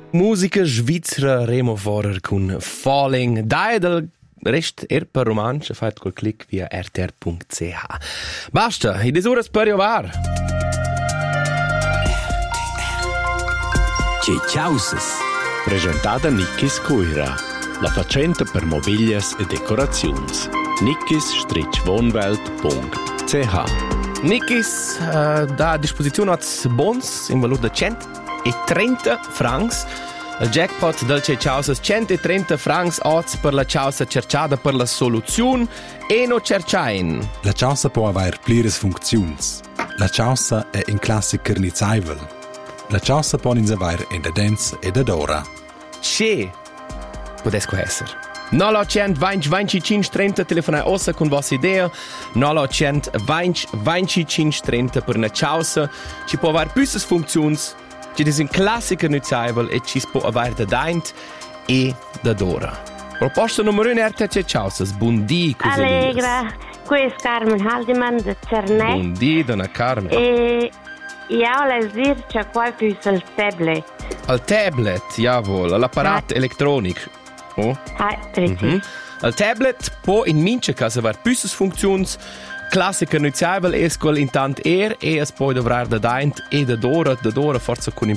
Musica svizzera Remo Forer con Falling. Dai del rest per romanzo fate col click via rtr.ch. Basta, ed è ora per iovar. Ciauses. Presentata Nickis Coira, la facenta per mobilias e decorazions. nickis-wohnwelt.ch. Nickis da disposizione als bons in valore di 130 francs. Il jackpot del Ciauses 130 francs oz per la ciausa cerciata per la soluzione e no cerciain. La ciausa può avere plires funzions. La ciausa è in classica nizaivel. La ciausa può avere in da dance e da dora. Che potesco essere. 920 25 30 telefonare ossa con vostra idea. 920 25 30 per una ciausa. Ci può avere più funzioni. Ci è un classico nizaivel e ci può avere da daint e da dora. Proposta numero 1 RTC Ciausas. Buondì, così. Allegra, qui è Carmen Haldeman da Cernè. Buondì, donna Carmen. E io volevo dire c'è qualche sul tablet. Al tablet, jawohl, all'apparato elettronico. Oh. Preciso. Al tablet può in mince caso avere più funzioni. Classica nizaivel è quel intant e es poi dovrà da daint e da dora forse con un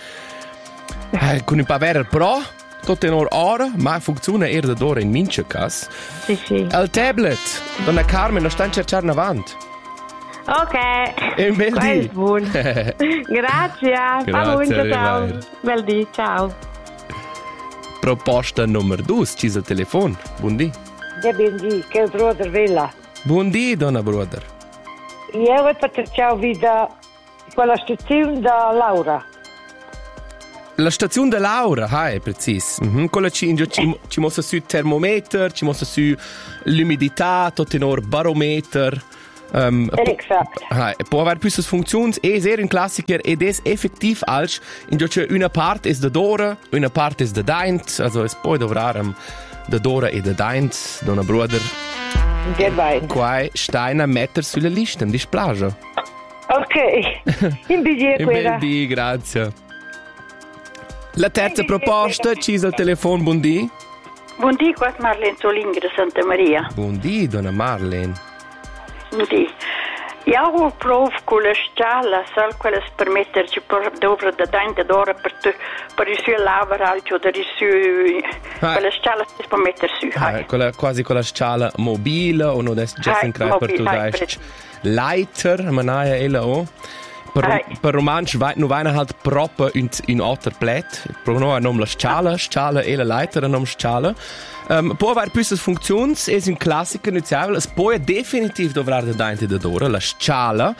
pa verer pro tutto in ora ma funziona da dora in mince cas. Sì. Al tablet donna Carmen lo sta cercando avanti. Ok. E un bel dì. Buon. Grazie. Ciao. Bel dì, ciao. Proposta numero 2, ci il telefono. Buondì. Ja, buondì, che è il brother Villa. Buondì, donna Broder. Io ho fatto ciao vida quella stazione da Laura. La stazione da Laura, è preciso. Quella ci mostra su termometer, ci mostra su l'umidità, tutto in barometer. Esatto. Può avere più funzioni, è un classico ed è effettiv als in cui una parte è da dora, una parte è da daint, also es poi dovrà da dora e da daint, donna Broder. Qua Steiner mettere sulla lista, mi dispiace. Ok, invidia quella. Buondì, grazie. La terza proposta, ci il telefono, buondì. Buondì, qua è Marlene Soling da Santa Maria. Buondì, donna Marlene. Buondì. Io provo con la scala, sai quella per metterci dovrà da dante d'ora per il suo lavaggio, per il suo... Quella scala si può mettere su. Quasi con la scala mobile, o non è già in crea per tu dai Leiter, ma naia e la o. Per romansch nu weina halt proper in alter plet. Pro no nom la scala e la Leiter nom scala. Può avere più funzioni, è un classico nizaivel, es poi definitiv dovrà da dainte da dora, la scala.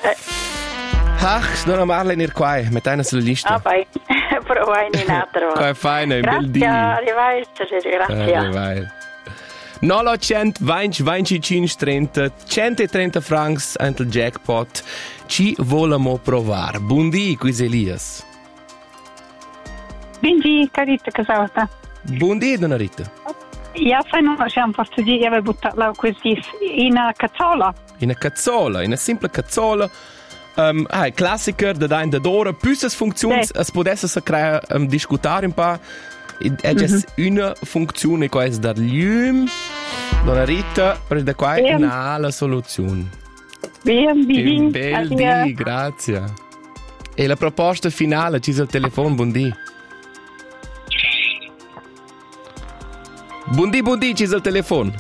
Donna Marlene ir qua, mettena sulla lista. Vai, provai in altro. Qua è fine, un bel dì. Grazie. 920 25 30 130 francs anche il jackpot. Ci volemo provare. Buondì, qui Elias. Buondì, carita casata. Buondì, donna Rita. Io non siamo forse di aver buttato così in una cazzola. In una cazzola, in una semplice cazzola. Classiker da dain da dora. Più funzioni, es potesse creare discutere un po'. È già una funzione che è da lium. Donna Rita, per da qua è una soluzione. Bel dì, grazie. E la proposta finale, ci il telefono, buondì. Buondì, ci il telefono.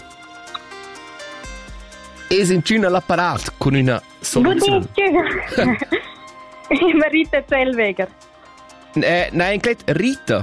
E si incina l'apparato con una soluzione. Buondì, Rita Zellweger. Nein, Rita.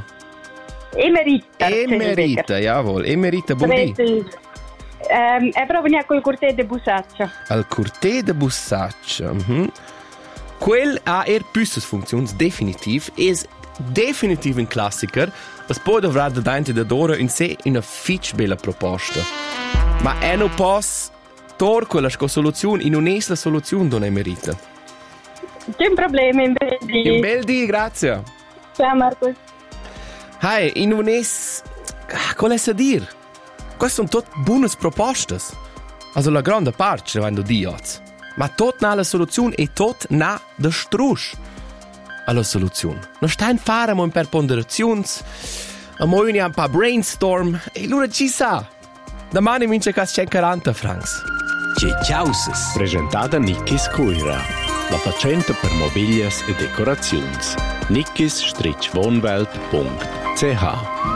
Emerita, jawohl. Emerita, buondì. E proviamo col Curté de Bussaccia. Al Curté de Bussaccia. Quel ha più funzioni, definitiv. È definitiv un classiker. Es può dovrà da dainte da dora in sé una fitch bella proposta. Ma è non posso tor quella soluzione in un'esta soluzione, donna Emerita. C'è un problema, in bel dì. Un bel dì, grazie. Ciao Marco. In un'esta... Cosa è a dire? Queste sono tutte buone proposte. Also la grande parte vanno di oggi. Ma tot na la soluzione e tot na da strusch. alla soluzione. Non sta in fare mo per ponderazioni, a mo un po' brainstorm e l'ora ci sa. Domani vince che 140 francs. Ciausas. Presentata Nikkis Cuira, la facenta per mobilias e decorazioni. nikkis-wohnwelt.ch